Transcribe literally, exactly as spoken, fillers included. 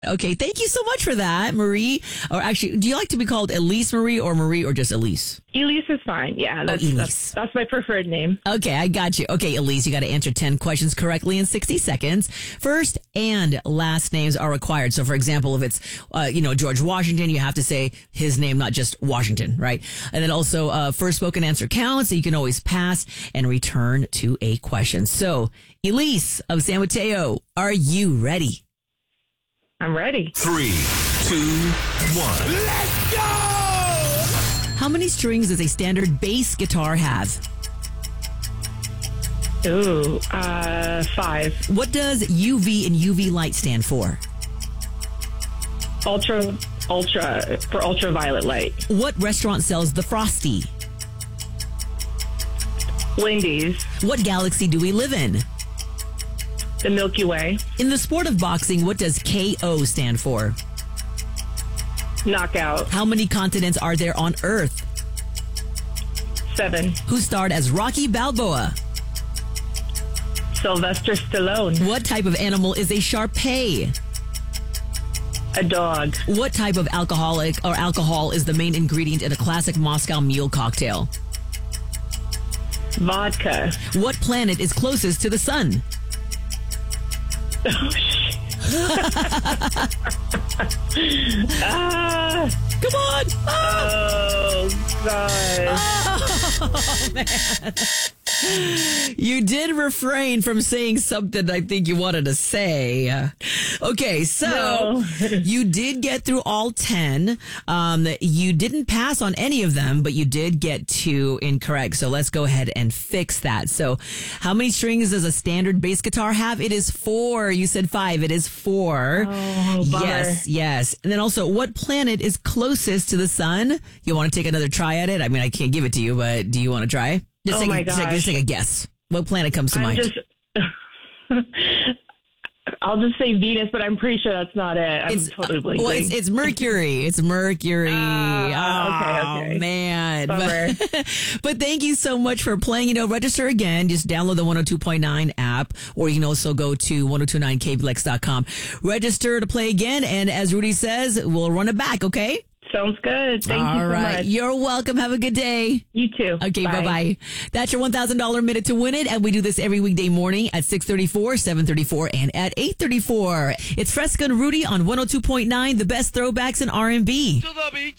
Okay, thank you so much for that, Marie. Or actually, do you like to be called Elise Marie or Marie or just Elise? Elise is fine. Yeah, that's, oh, Elise. that's that's my preferred name. Okay, I got you. Okay, Elise, you got to answer ten questions correctly in sixty seconds. First and last names are required. So, for example, if it's, uh, you know, George Washington, you have to say his name, not just Washington, right? And then also, uh, first spoken answer counts. So you can always pass and return to a question. So, Elise of San Mateo, are you ready? I'm ready. Three, two, one. Let's go! How many strings does a standard bass guitar have? Ooh, uh, five. What does U V and U V light stand for? Ultra, ultra, for ultraviolet light. What restaurant sells the Frosty? Wendy's. What galaxy do we live in? The Milky Way. In the sport of boxing, what does K O stand for? Knockout. How many continents are there on Earth? Seven. Who starred as Rocky Balboa? Sylvester Stallone. What type of animal is a Shar-Pei? A dog. What type of alcoholic or alcohol is the main ingredient in a classic Moscow Mule cocktail? Vodka. What planet is closest to the sun? Oh, shit. ah, Come on! oh, God. Oh, man. You did refrain from saying something I think you wanted to say. Okay, so No. you did get through all ten. Um, you didn't pass on any of them, but you did get two incorrect. So let's go ahead and fix that. So how many strings does a standard bass guitar have? It is four. You said five. It is four. Oh, bummer. Yes, yes. And then also, what planet is closest to the sun? You want to take another try at it? I mean, I can't give it to you, but do you want to try? Just, Oh take, my a, just, take, gosh. just take a guess. What planet comes to I'm mind? just... I'll just say Venus, but I'm pretty sure that's not it. I'm It's, totally uh, blanking. well, it's, it's Mercury. It's Mercury. Ah, oh, okay, okay. man. Bummer. But, but thank you so much for playing. You know, register again. Just download the one oh two point nine app, or you can also go to ten twenty-nine k b l e x dot com. Register to play again, and as Rudy says, we'll run it back, okay? Sounds good. Thank All you so right. much. You're welcome. Have a good day. You too. Okay, Bye. bye-bye. That's your one thousand dollars minute to win it, and we do this every weekday morning at six thirty-four, seven thirty-four, and at eight thirty-four. It's Fresca and Rudy on one oh two point nine, the best throwbacks in R and B. To the beach.